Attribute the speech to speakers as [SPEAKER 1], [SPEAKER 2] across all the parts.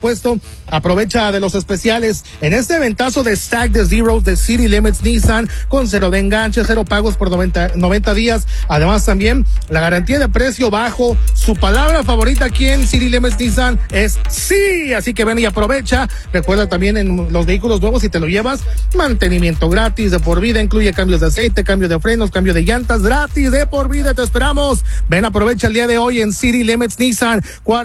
[SPEAKER 1] puesto. Aprovecha de los especiales en este ventazo de Stack the Zeros de City Limits Nissan con 0 de enganche, 0 pagos por 90 días. Además también la garantía de precio bajo. Su palabra favorita aquí en City Limits Nissan es sí. Así que ven y aprovecha. Recuerda también en los vehículos nuevos, si te lo llevas, mantenimiento gratis de por vida. Incluye cambios de aceite, cambio de frenos, cambio de llantas gratis de por vida. Te esperamos. Ven, aprovecha el día de hoy en City Limits Nissan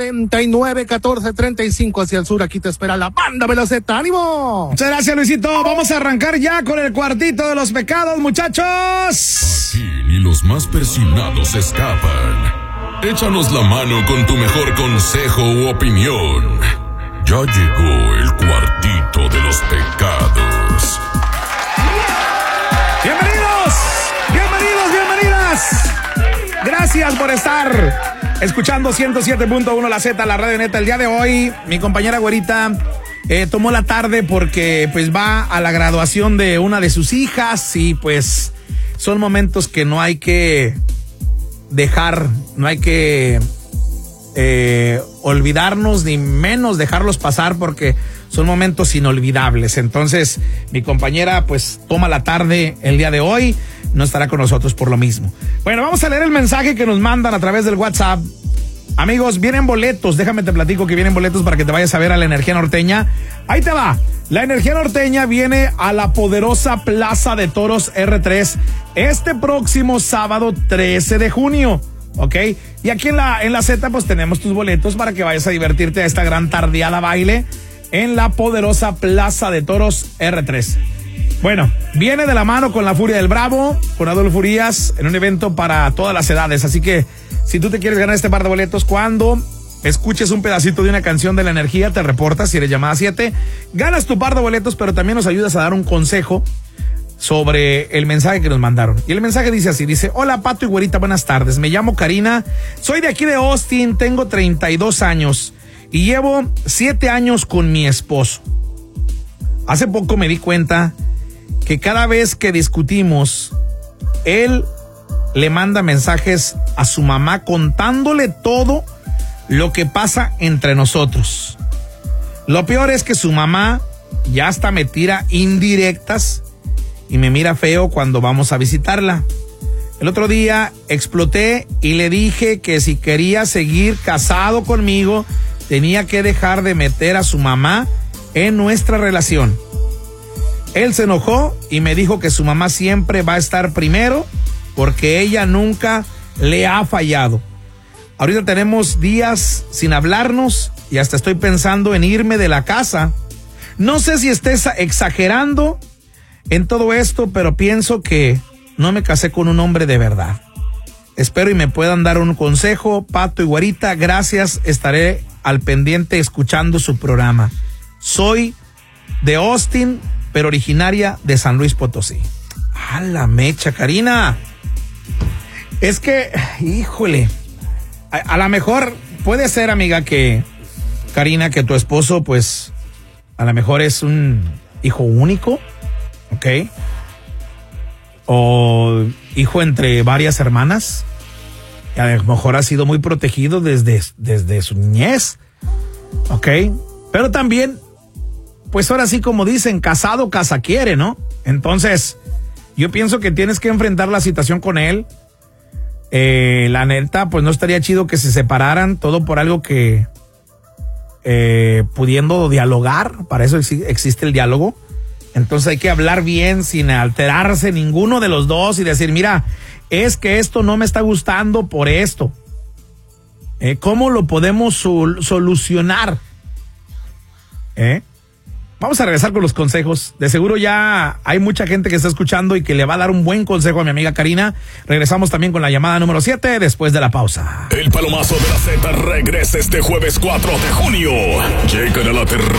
[SPEAKER 1] 491435 hacia el sur. Aquí te espera la banda Veloceta. ¡Ánimo!
[SPEAKER 2] Muchas gracias, Luisito. Vamos a arrancar ya con el cuartito de los pecados, muchachos.
[SPEAKER 3] Aquí ni los más persinados escapan. Échanos la mano con tu mejor consejo u opinión. Ya llegó el cuartito de los pecados.
[SPEAKER 2] Bienvenidos, bienvenidas. Gracias por estar escuchando 107.1 La Z, la radio neta. El día de hoy, mi compañera Güerita tomó la tarde porque pues va a la graduación de una de sus hijas y pues son momentos que no hay que dejar, no hay que olvidarnos ni menos dejarlos pasar porque son momentos inolvidables. Entonces mi compañera pues toma la tarde el día de hoy, no estará con nosotros por lo mismo. Bueno, vamos a leer el mensaje que nos mandan a través del WhatsApp. Amigos, vienen boletos, déjame te platico que vienen boletos para que te vayas a ver a la Energía Norteña. Ahí te va, la Energía Norteña viene a la poderosa Plaza de Toros R3 este próximo sábado 13 de junio. ¿Ok? Y aquí en la Z pues tenemos tus boletos para que vayas a divertirte a esta gran tardeada baile en la poderosa Plaza de Toros R3. Bueno, viene de la mano con la Furia del Bravo, con Adolfo Urias, en un evento para todas las edades. Así que si tú te quieres ganar este par de boletos, cuando escuches un pedacito de una canción de la Energía, te reportas si eres llamada 7, ganas tu par de boletos, pero también nos ayudas a dar un consejo sobre el mensaje que nos mandaron. Y el mensaje dice así, dice: hola Pato y Güerita, buenas tardes, me llamo Karina, soy de aquí de Austin, tengo 32 años y llevo 7 años con mi esposo. Hace poco me di cuenta que cada vez que discutimos, él le manda mensajes a su mamá contándole todo lo que pasa entre nosotros. Lo peor es que su mamá ya hasta me tira indirectas y me mira feo cuando vamos a visitarla. El otro día exploté y le dije que si quería seguir casado conmigo, tenía que dejar de meter a su mamá en nuestra relación. Él se enojó y me dijo que su mamá siempre va a estar primero porque ella nunca le ha fallado. Ahorita tenemos días sin hablarnos y hasta estoy pensando en irme de la casa. No sé si estés exagerando en todo esto, pero pienso que no me casé con un hombre de verdad. Espero y me puedan dar un consejo, Pato y Güerita. Gracias, estaré al pendiente escuchando su programa. Soy de Austin, pero originaria de San Luis Potosí. ¡A la mecha, Karina! Es que, híjole, a lo mejor puede ser, amiga, que Karina, que tu esposo, pues, a lo mejor es un hijo único, ¿ok? O hijo entre varias hermanas, y a lo mejor ha sido muy protegido desde su niñez, ¿ok? Pero también, pues ahora sí, como dicen, casado, casa quiere, ¿no? Entonces, yo pienso que tienes que enfrentar la situación con él. La neta, pues no estaría chido que se separaran, todo por algo que pudiendo dialogar, para eso existe el diálogo. Entonces hay que hablar bien, sin alterarse ninguno de los dos y decir, mira, es que esto no me está gustando por esto. ¿Cómo lo podemos solucionar? Vamos a regresar con los consejos. De seguro ya hay mucha gente que está escuchando y que le va a dar un buen consejo a mi amiga Karina. Regresamos también con la llamada número 7 después de la pausa.
[SPEAKER 3] El palomazo de la Z regresa este jueves 4 de junio. Llegan a la terraza